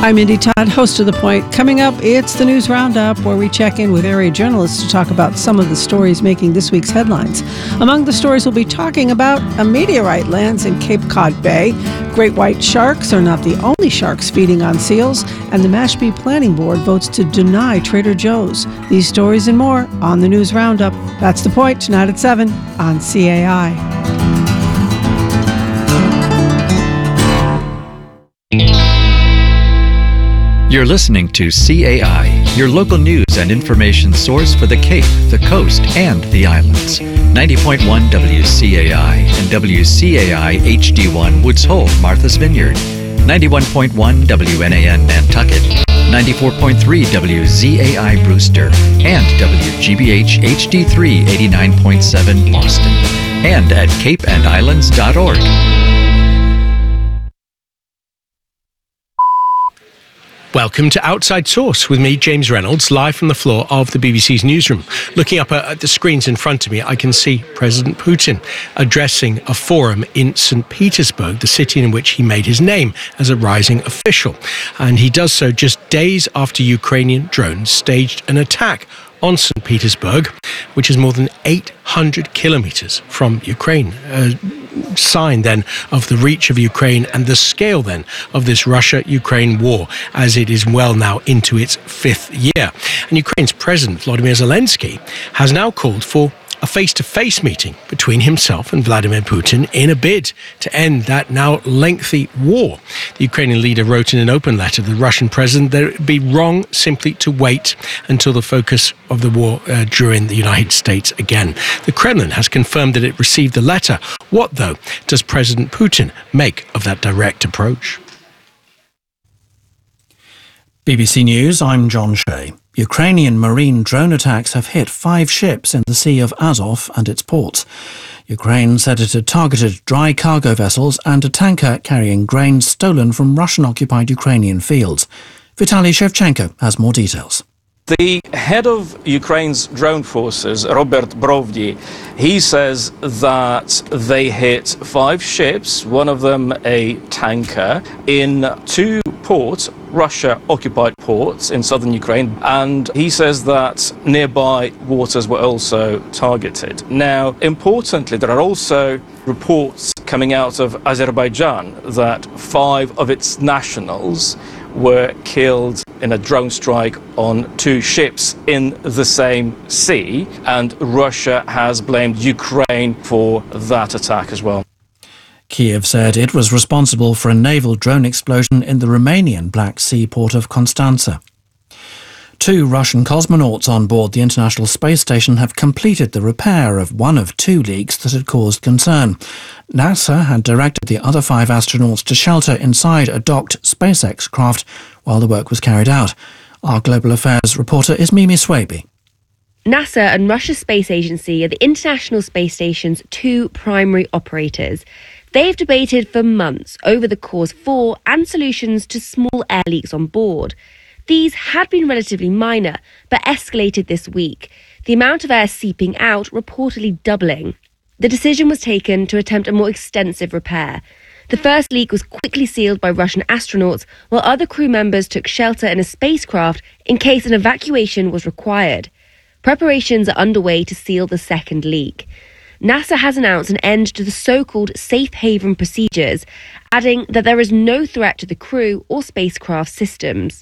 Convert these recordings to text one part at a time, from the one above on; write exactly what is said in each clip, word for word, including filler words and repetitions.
I'm Indy Todd, host of The Point. Coming up, it's the News Roundup, where we check in with area journalists to talk about some of the stories making this week's headlines. Among the stories we'll be talking about, a meteorite lands in Cape Cod Bay, great white sharks are not the only sharks feeding on seals, and the Mashpee Planning Board votes to deny Trader Joe's. These stories and more on the News Roundup. That's The Point, tonight at seven on C A I. You're listening to C A I, your local news and information source for the Cape, the Coast, and the Islands. ninety point one W C A I and W C A I H D one Woods Hole, Martha's Vineyard. ninety-one point one W N A N Nantucket. ninety-four point three W Z A I Brewster. And W G B H H D three eighty-nine point seven Boston. And at cape and islands dot org. Welcome to Outside Source with me, James Reynolds, live from the floor of the B B C's newsroom. Looking up at the screens in front of me, I can see President Putin addressing a forum in Saint Petersburg, the city in which he made his name as a rising official. And he does so just days after Ukrainian drones staged an attack on Saint Petersburg, which is more than eight hundred kilometers from Ukraine. A sign then of the reach of Ukraine and the scale then of this Russia-Ukraine war, as it is well now into its fifth year. And Ukraine's President Volodymyr Zelensky has now called for a face-to-face meeting between himself and Vladimir Putin in a bid to end that now lengthy war. The Ukrainian leader wrote in an open letter to the Russian president that it would be wrong simply to wait until the focus of the war uh, drew in the United States again. The Kremlin has confirmed that it received the letter. What, though, does President Putin make of that direct approach? B B C News, I'm John Shea. Ukrainian marine drone attacks have hit five ships in the Sea of Azov and its ports. Ukraine said it had targeted dry cargo vessels and a tanker carrying grain stolen from Russian-occupied Ukrainian fields. Vitaly Shevchenko has more details. The head of Ukraine's drone forces, Robert Brovdi, he says that they hit five ships, one of them a tanker, in two ports, Russia-occupied ports in southern Ukraine, and he says that nearby waters were also targeted. Now, importantly, there are also reports coming out of Azerbaijan that five of its nationals were killed in a drone strike on two ships in the same sea, and Russia has blamed Ukraine for that attack as well. Kiev said it was responsible for a naval drone explosion in the Romanian Black Sea port of Constanța. Two Russian cosmonauts on board the International Space Station have completed the repair of one of two leaks that had caused concern. NASA had directed the other five astronauts to shelter inside a docked SpaceX craft while the work was carried out. Our Global Affairs reporter is Mimi Swaby. NASA and Russia's space agency are the International Space Station's two primary operators. They've debated for months over the cause for and solutions to small air leaks on board. These had been relatively minor, but escalated this week, the amount of air seeping out reportedly doubling. The decision was taken to attempt a more extensive repair. The first leak was quickly sealed by Russian astronauts, while other crew members took shelter in a spacecraft in case an evacuation was required. Preparations are underway to seal the second leak. NASA has announced an end to the so-called safe haven procedures, adding that there is no threat to the crew or spacecraft systems.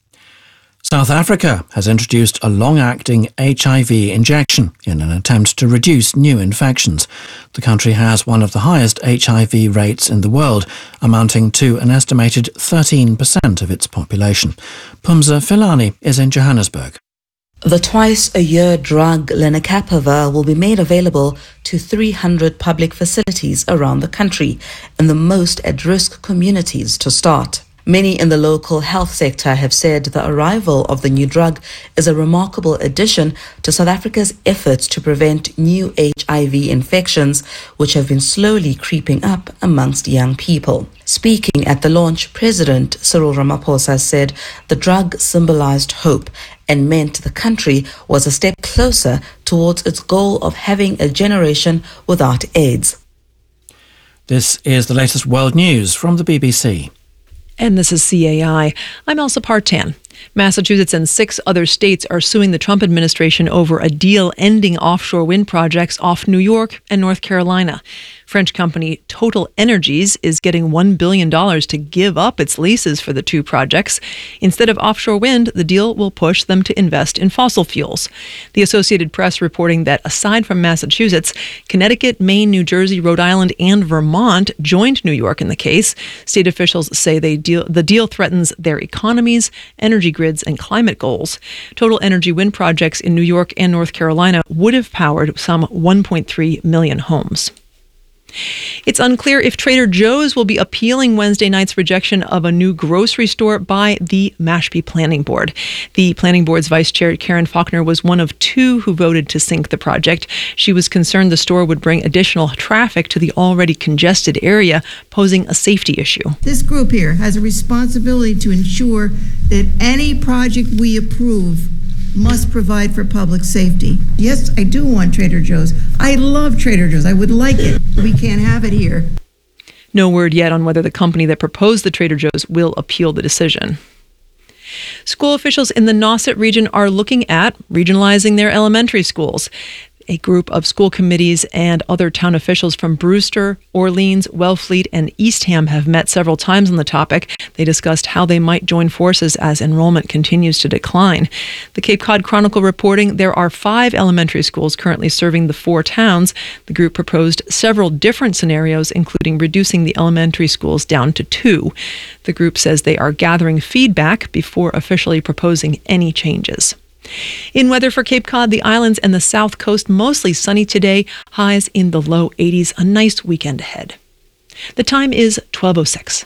South Africa has introduced a long-acting H I V injection in an attempt to reduce new infections. The country has one of the highest H I V rates in the world, amounting to an estimated thirteen percent of its population. Pumza Filani is in Johannesburg. The twice-a-year drug lenacapavir will be made available to three hundred public facilities around the country in the most at-risk communities to start. Many in the local health sector have said the arrival of the new drug is a remarkable addition to South Africa's efforts to prevent new H I V infections, which have been slowly creeping up amongst young people. Speaking at the launch, President Cyril Ramaphosa said the drug symbolized hope and meant the country was a step closer towards its goal of having a generation without AIDS. This is the latest world news from the B B C. And this is C A I. I'm Elsa Partan. Massachusetts and six other states are suing the Trump administration over a deal ending offshore wind projects off New York and North Carolina. French company Total Energies is getting one billion dollars to give up its leases for the two projects. Instead of offshore wind, the deal will push them to invest in fossil fuels. The Associated Press reporting that aside from Massachusetts, Connecticut, Maine, New Jersey, Rhode Island, and Vermont joined New York in the case. State officials say they deal, the deal threatens their economies, energy grids, and climate goals. Total Energy wind projects in New York and North Carolina would have powered some one point three million homes. It's unclear if Trader Joe's will be appealing Wednesday night's rejection of a new grocery store by the Mashpee Planning Board. The Planning Board's Vice Chair Karen Faulkner was one of two who voted to sink the project. She was concerned the store would bring additional traffic to the already congested area, posing a safety issue. This group here has a responsibility to ensure that any project we approve must provide for public safety. Yes, I do want Trader Joe's. I love Trader Joe's. I would like it. We can't have it here. No word yet on whether the company that proposed the Trader Joe's will appeal the decision. School officials in the Nauset region are looking at regionalizing their elementary schools. A group of school committees and other town officials from Brewster, Orleans, Wellfleet, and Eastham have met several times on the topic. They discussed how they might join forces as enrollment continues to decline. The Cape Cod Chronicle reporting there are five elementary schools currently serving the four towns. The group proposed several different scenarios, including reducing the elementary schools down to two. The group says they are gathering feedback before officially proposing any changes. In weather for Cape Cod, the islands, and the south coast, mostly sunny today, highs in the low eighties, a nice weekend ahead. The time is twelve oh six.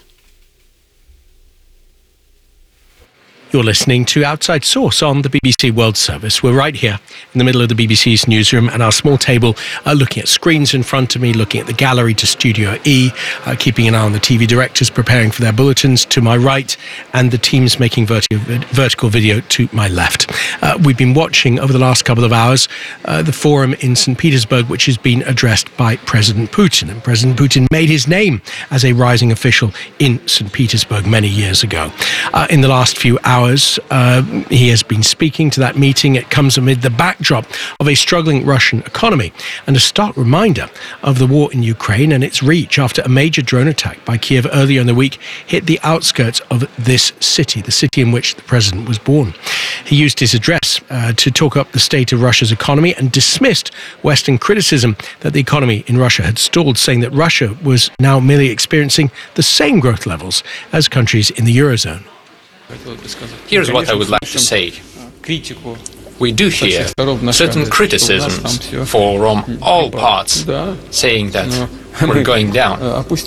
You're listening to Outside Source on the B B C World Service. We're right here in the middle of the B B C's newsroom and our small table, uh, looking at screens in front of me, looking at the gallery to Studio E, uh, keeping an eye on the T V directors preparing for their bulletins to my right, and the teams making vertical, vertical video to my left. Uh, we've been watching over the last couple of hours uh, the forum in Saint Petersburg, which has been addressed by President Putin. And President Putin made his name as a rising official in Saint Petersburg many years ago. Uh, in the last few hours, Uh, he has been speaking to that meeting. It comes amid the backdrop of a struggling Russian economy and a stark reminder of the war in Ukraine and its reach after a major drone attack by Kiev earlier in the week hit the outskirts of this city, the city in which the president was born. He used his address uh, to talk up the state of Russia's economy and dismissed Western criticism that the economy in Russia had stalled, saying that Russia was now merely experiencing the same growth levels as countries in the Eurozone. Here's what I would like to say. We do hear certain criticisms from all parts, saying that we're going down.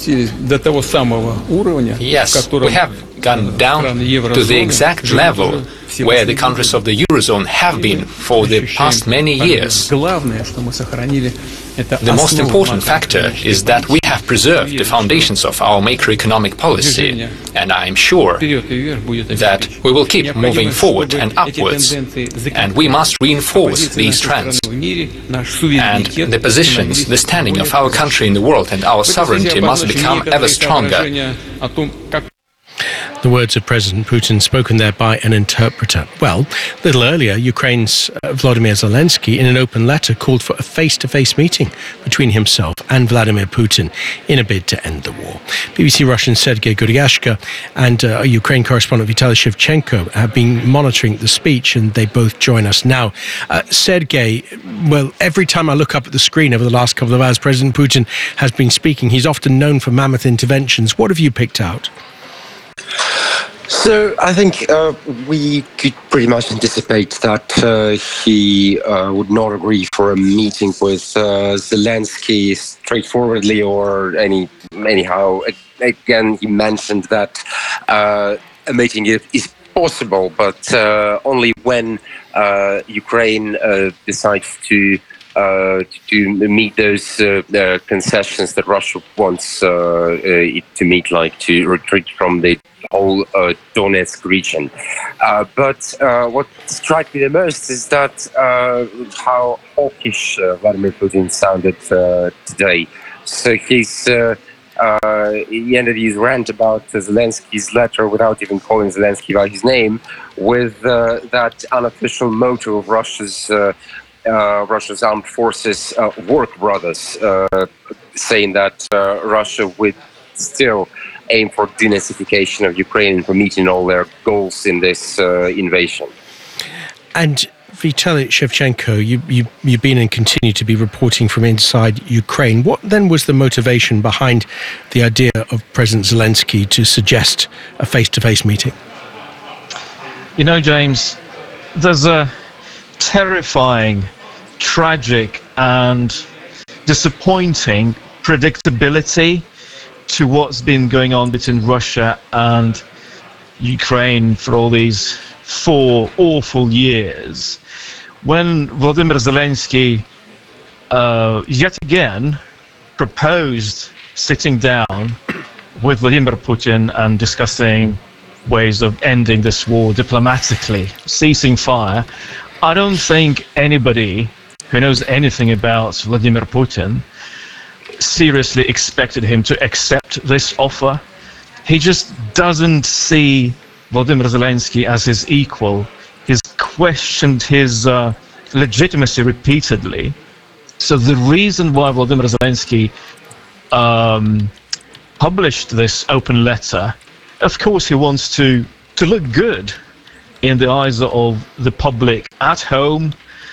Yes, we have gone down to the exact level where the countries of the Eurozone have been for the past many years. The most important factor is that we have preserved the foundations of our macroeconomic policy, and I am sure that we will keep moving forward and upwards, and we must reinforce these trends. And the positions, the standing of our country in the world and our sovereignty must become ever stronger. The words of President Putin spoken there by an interpreter. Well, a little earlier, Ukraine's uh, Volodymyr Zelensky, in an open letter, called for a face-to-face meeting between himself and Vladimir Putin in a bid to end the war. B B C Russian Sergei Guryashka and uh, Ukraine correspondent Vitaly Shevchenko have been monitoring the speech, and they both join us now. Uh, Sergei, well, every time I look up at the screen over the last couple of hours, President Putin has been speaking. He's often known for mammoth interventions. What have you picked out? So I think uh, we could pretty much anticipate that uh, he uh, would not agree for a meeting with uh, Zelensky straightforwardly or any anyhow. Again, he mentioned that uh, a meeting is possible, but uh, only when uh, Ukraine uh, decides to. Uh, to meet those uh, uh, concessions that Russia wants uh, uh, it to meet, like to retreat from the whole uh, Donetsk region. Uh, but uh, what struck me the most is that uh, how hawkish uh, Vladimir Putin sounded uh, today. So he's uh, uh, he ended his rant about uh, Zelensky's letter without even calling Zelensky by his name, with uh, that unofficial motto of Russia's uh, uh, Russia's armed forces, uh, "Work, brothers," uh, saying that uh, Russia would still aim for denazification of Ukraine and for meeting all their goals in this uh, invasion. And Vitaly Shevchenko, you, you, you've been and continue to be reporting from inside Ukraine. What then was the motivation behind the idea of President Zelensky to suggest a face-to-face meeting? You know, James, there's a terrifying, tragic and disappointing predictability to what's been going on between Russia and Ukraine for all these four awful years. When Volodymyr Zelensky uh, yet again proposed sitting down with Vladimir Putin and discussing ways of ending this war diplomatically, ceasing fire, I don't think anybody who knows anything about Vladimir Putin seriously expected him to accept this offer. He just doesn't see Volodymyr Zelensky as his equal. He's questioned his uh, legitimacy repeatedly. So the reason why Volodymyr Zelensky um, published this open letter, of course he wants to, to look good in the eyes of the public at home,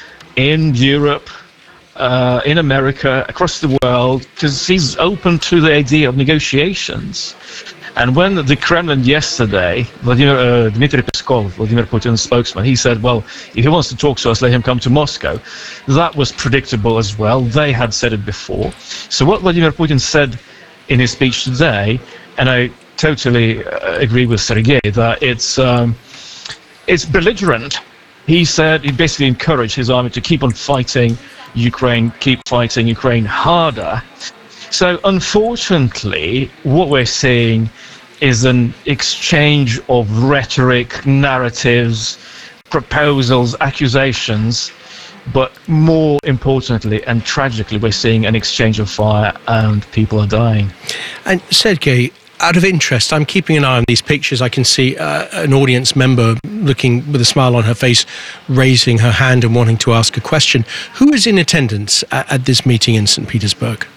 in Europe, uh, in America, across the world, because he's open to the idea of negotiations. And when the Kremlin yesterday, Vladimir, uh, Dmitry Peskov, Vladimir Putin's spokesman, he said, well, if he wants to talk to us, let him come to Moscow. That was predictable as well. They had said it before. So what Vladimir Putin said in his speech today, and I totally uh, agree with Sergei, that it's, um, it's belligerent. He said, he basically encouraged his army to keep on fighting Ukraine, keep fighting Ukraine harder. So unfortunately, what we're seeing is an exchange of rhetoric, narratives, proposals, accusations, but more importantly and tragically, we're seeing an exchange of fire and people are dying. And Sergei, out of interest, I'm keeping an eye on these pictures. I can see uh, an audience member looking with a smile on her face, raising her hand and wanting to ask a question. Who is in attendance at, at this meeting in Saint Petersburg?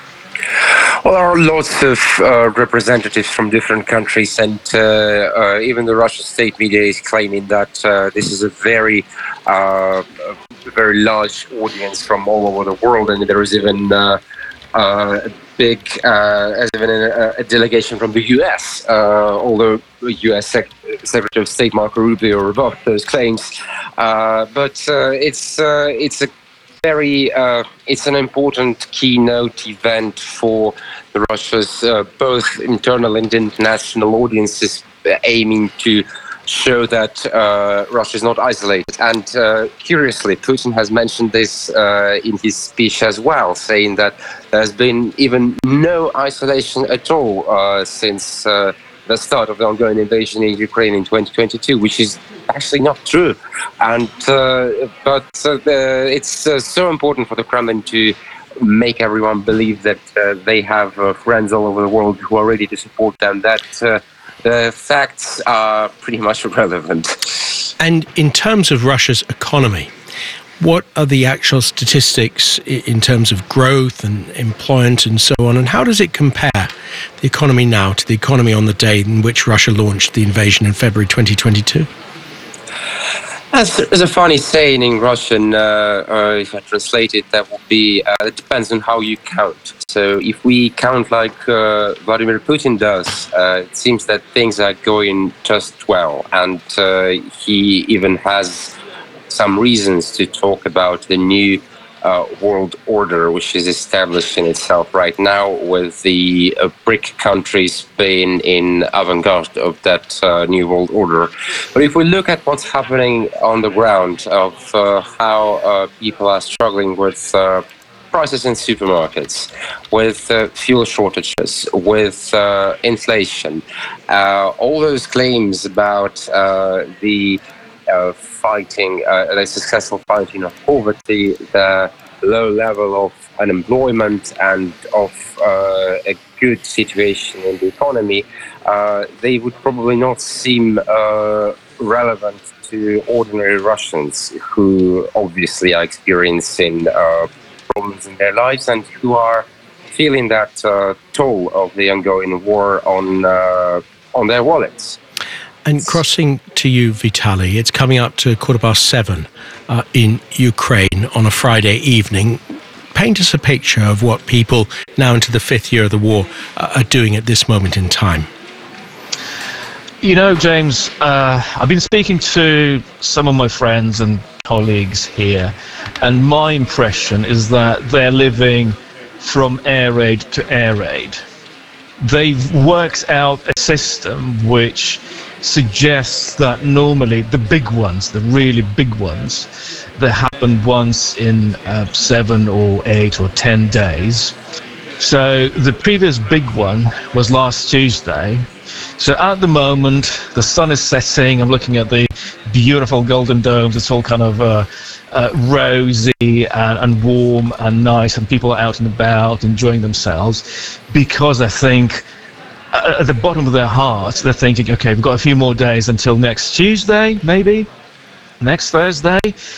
Well, there are lots of uh, representatives from different countries, and uh, uh, even the Russian state media is claiming that uh, this is a very, uh, a very large audience from all over the world, and there is even uh, uh, a big, uh, as even a, a delegation from the U S. Uh, although the U S Sec- Secretary of State Marco Rubio rebuffed those claims, uh, but uh, it's uh, it's a Very, uh, it's an important keynote event for the Russia's uh, both internal and international audiences, aiming to show that uh, Russia is not isolated. And uh, curiously, Putin has mentioned this uh, in his speech as well, saying that there's been even no isolation at all uh, since uh, the start of the ongoing invasion in Ukraine in twenty twenty-two, which is actually not true. And uh, but uh, the, it's uh, so important for the Kremlin to make everyone believe that uh, they have uh, friends all over the world who are ready to support them, that uh, the facts are pretty much irrelevant. And in terms of Russia's economy, what are the actual statistics in terms of growth and employment and so on? And how does it compare, the economy now, to the economy on the day in which Russia launched the invasion in February twenty twenty-two? There's a funny saying in Russian, uh, uh, if I translate it, that would be, uh, it depends on how you count. So if we count like uh, Vladimir Putin does, uh, it seems that things are going just well. And uh, he even has some reasons to talk about the new uh, world order, which is establishing itself right now, with the uh, BRIC countries being in avant-garde of that uh, new world order. But if we look at what's happening on the ground, of uh, how uh, people are struggling with uh, prices in supermarkets, with uh, fuel shortages, with uh, inflation, uh, all those claims about uh, the Uh, fighting, uh, the successful fighting of poverty, the low level of unemployment and of uh, a good situation in the economy, uh, they would probably not seem uh, relevant to ordinary Russians who obviously are experiencing uh, problems in their lives and who are feeling that uh, toll of the ongoing war on uh, on their wallets. And crossing to you, Vitaly, it's coming up to quarter past seven uh, in Ukraine on a Friday evening. Paint us a picture of what people now into the fifth year of the war uh, are doing at this moment in time. You know, James, uh, I've been speaking to some of my friends and colleagues here, and my impression is that they're living from air raid to air raid. They've worked out a system which suggests that normally the big ones, the really big ones, that happened once in uh, seven or eight or ten days. So the previous big one was last Tuesday. So at the moment, the sun is setting. I'm looking at the beautiful golden domes. It's all kind of uh, uh, rosy and, and warm and nice, and people are out and about enjoying themselves, because I think uh, at the bottom of their hearts, they're thinking, okay, we've got a few more days until next Tuesday, maybe, next Thursday,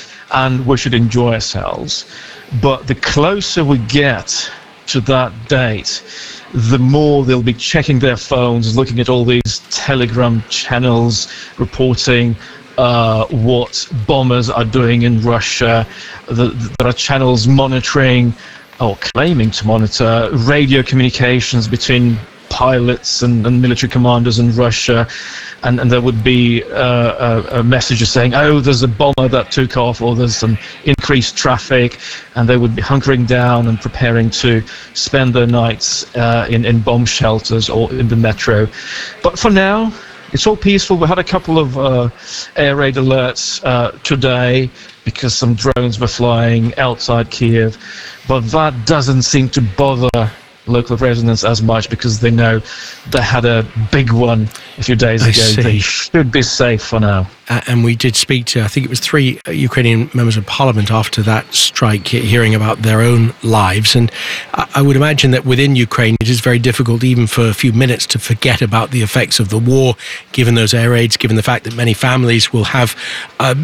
and we should enjoy ourselves. But the closer we get to that date, the more they'll be checking their phones, looking at all these Telegram channels reporting uh, what bombers are doing in Russia. The, there are channels monitoring, or claiming to monitor, radio communications between pilots and, and military commanders in Russia, and, and there would be uh, a, a message saying, oh, there's a bomber that took off, or there's some increased traffic, and they would be hunkering down and preparing to spend their nights uh, in, in bomb shelters or in the metro. But for now, it's all peaceful. We had a couple of uh, air raid alerts uh, today because some drones were flying outside Kiev, but that doesn't seem to bother local residents as much, because they know they had a big one a few days I ago. see. They should be safe for now. Uh, and we did speak to, I think it was three Ukrainian members of parliament after that strike, hearing about their own lives. And I, I would imagine that within Ukraine, it is very difficult even for a few minutes to forget about the effects of the war, given those air raids, given the fact that many families will have uh,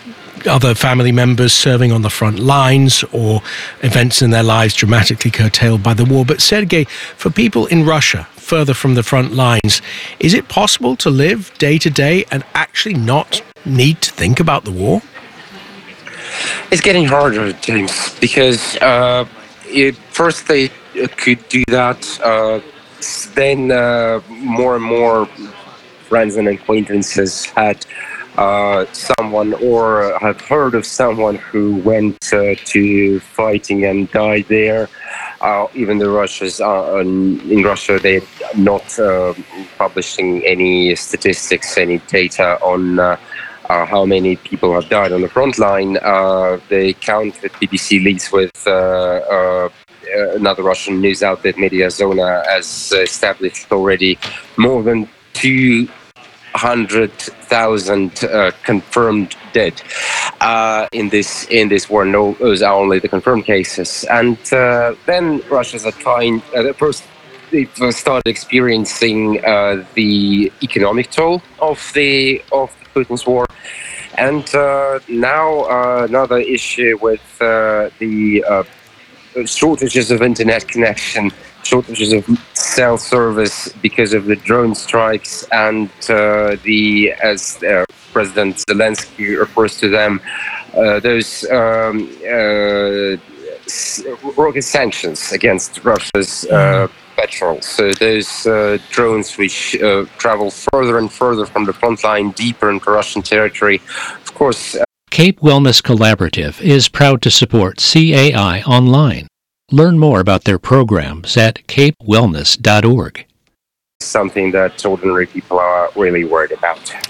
other family members serving on the front lines, or events in their lives dramatically curtailed by the war. But Sergei, for people in Russia, further from the front lines, is it possible to live day to day and actually not need to think about the war? It's getting harder, James, because uh, it, first they could do that, uh, then uh, more and more friends and acquaintances had Uh, someone or have heard of someone who went uh, to fighting and died there. Uh, even the Russians are in Russia, they're not uh, publishing any statistics, any data on uh, uh, how many people have died on the front line. Uh, the count that B B C leads with uh, uh, another Russian news outlet, Mediazona, has established already more than two hundred thousand uh, confirmed dead uh, in this in this war. No, those are only the confirmed cases. And uh, then Russians are trying. Uh, first, they started experiencing uh, the economic toll of the of Putin's war, and uh, now uh, another issue with uh, the uh, shortages of internet connection, shortages of cell service because of the drone strikes, and uh, the, as uh, President Zelensky refers to them, uh, those um, uh, rocket sanctions against Russia's uh, petrol. So those uh, drones which uh, travel further and further from the front line, deeper into Russian territory, of course. Uh, Cape Wellness Collaborative is proud to support C A I online. Learn more about their programs at cape wellness dot org. Something that ordinary people are really worried about.